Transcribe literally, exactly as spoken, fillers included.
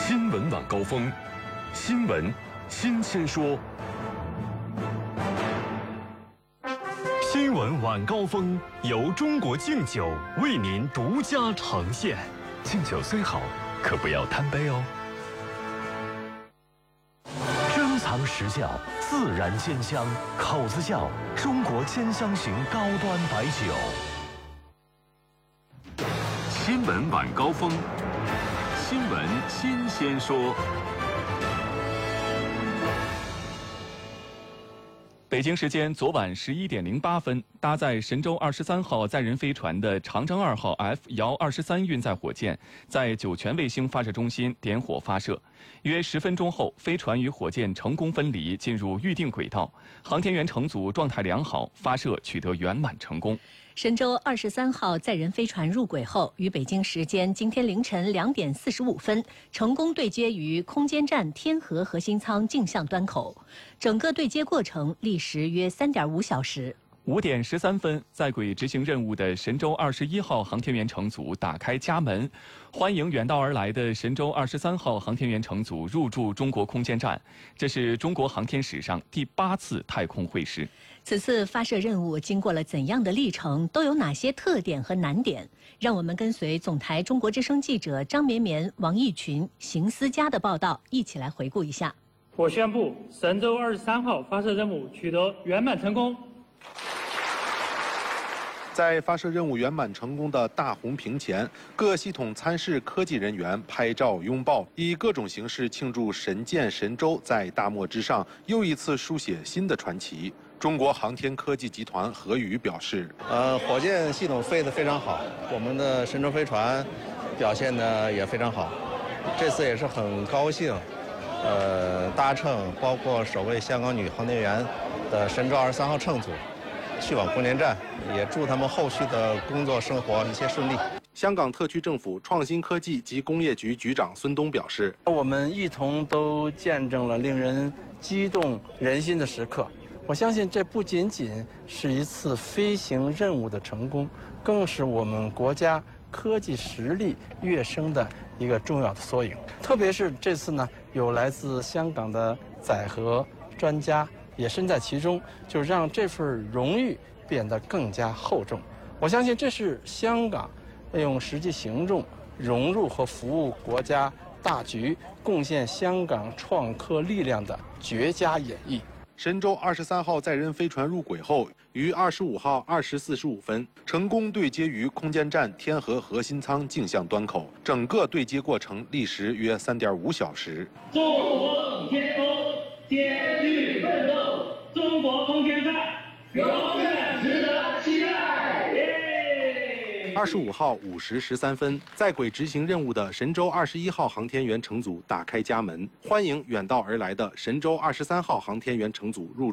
新闻晚高峰，新闻新鲜说。新闻晚高峰由中国敬酒为您独家呈现。敬酒虽好，可不要贪杯哦。珍藏实窖，自然鲜香，口子窖中国兼香型高端白酒。新闻晚高峰，新闻新鲜说。北京时间昨晚十一点零八分，搭载神舟二十三号载人飞船的长征二号 F 遥二十三运载火箭在酒泉卫星发射中心点火发射。约十分钟后，飞船与火箭成功分离，进入预定轨道。航天员乘组状态良好，发射取得圆满成功。 神舟二十三号载人飞船入轨后，于北京时间今天凌晨两点四十五分，成功对接于空间站天河核心舱径向端口。整个对接过程历时约三点五小时。 五点十三分，在轨执行任务的神舟二十一号航天员乘组打开家门，欢迎远道而来的神舟二十三号航天员乘组入驻中国空间站。这是中国航天史上第八次太空会师。 此次发射任务经过了怎样的历程？都有哪些特点和难点？让我们跟随总台中国之声记者张绵绵、王义群、邢思佳的报道，一起来回顾一下。 我宣布，神舟二十三号发射任务取得圆满成功。 在发射任务圆满成功的大红屏前，各系统参试科技人员拍照拥抱，以各种形式庆祝神舰神舟在大漠之上又一次书写新的传奇。中国航天科技集团何宇表示：“ 呃，火箭系统飞得非常好，我们的神舟飞船表现得也非常好。这次也是很高兴，呃，搭乘包括首位香港女航天员的神舟二十三号乘组去往空间站，也祝他们后续的工作生活一切顺利。” 香港特区政府创新科技及工业局局长孙东表示：“ 我们一同都见证了令人激动人心的时刻。我相信这不仅仅是一次飞行任务的成功，更是我们国家科技实力跃升的一个重要的缩影。特别是这次呢，有来自香港的载荷专家也身在其中，就让这份荣誉变得更加厚重。我相信这是香港用实际行动融入和服务国家大局，贡献香港创科力量的绝佳演绎。” 神舟二十三号载人飞船入轨后，于二十五号二时四十五分成功对接于空间站天河核心舱径向端口，整个对接过程历时约三点五小时。 中国天空艰巨奋斗，中国空间站永远值得期待。 二十五号五时十三分，在轨执行任务的神舟二十一号航天员乘组打开家门，欢迎远道而来的神舟二十三号航天员乘组入